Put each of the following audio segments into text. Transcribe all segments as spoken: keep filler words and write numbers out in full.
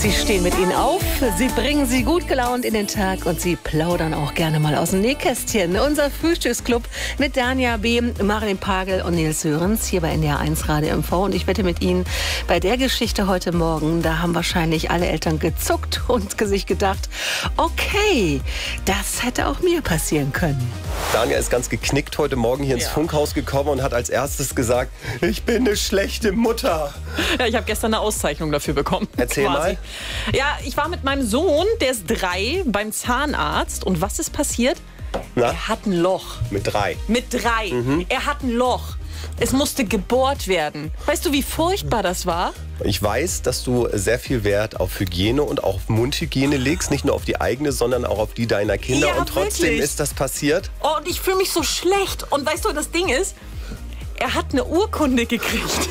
Sie stehen mit Ihnen auf, Sie bringen Sie gut gelaunt in den Tag und Sie plaudern auch gerne mal aus dem Nähkästchen. Unser Frühstücksclub mit Dania B., Marilyn Pagel und Nils Sörens hier bei N D R eins Radio M V. Und ich wette mit Ihnen, bei der Geschichte heute Morgen, da haben wahrscheinlich alle Eltern gezuckt und sich gedacht, okay, das hätte auch mir passieren können. Dania ist ganz geknickt heute Morgen hier ins Ja. Funkhaus gekommen und hat als erstes gesagt, ich bin eine schlechte Mutter. Ja, ich habe gestern eine Auszeichnung dafür bekommen. Erzähl quasi. Ja, ich war mit meinem Sohn, der ist drei, beim Zahnarzt. Und was ist passiert? Na? Er hat ein Loch. Mit drei. Mit drei. Mhm. Er hat ein Loch. Es musste gebohrt werden. Weißt du, wie furchtbar das war? Ich weiß, dass du sehr viel Wert auf Hygiene und auch auf Mundhygiene legst. Nicht nur auf die eigene, sondern auch auf die deiner Kinder. Ja, und trotzdem wirklich. ist das passiert. Oh, und ich fühle mich so schlecht. Und weißt du, das Ding ist, er hat eine Urkunde gekriegt.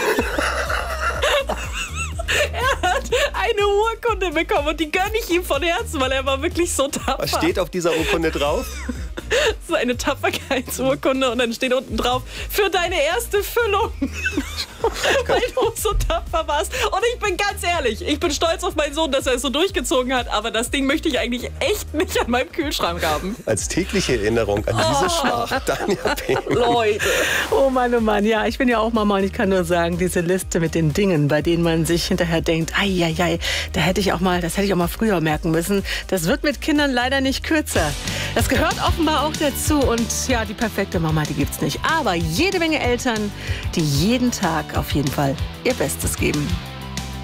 Er hat eine Urkunde bekommen und die gönne ich ihm von Herzen, weil er war wirklich so tapfer. Was steht auf dieser Urkunde drauf? So eine Tapferkeitsurkunde und dann steht unten drauf, für deine erste Füllung. Weil du so tapfer warst. Und ich bin ganz ehrlich, ich bin stolz auf meinen Sohn, dass er es so durchgezogen hat, aber das Ding möchte ich eigentlich echt nicht an meinem Kühlschrank haben. Als tägliche Erinnerung an diese Schmach, Dania B. Leute. Oh Mann, oh Mann, ja, ich bin ja auch Mama und ich kann nur sagen, diese Liste mit den Dingen, bei denen man sich hinterher denkt, ei, ei, ei, da hätte ich auch mal, das hätte ich auch mal früher merken müssen, das wird mit Kindern leider nicht kürzer. Das gehört offenbar auch dazu und ja, die perfekte Mama, die gibt's nicht. Aber jede Menge Eltern, die jeden Tag auf jeden Fall ihr Bestes geben.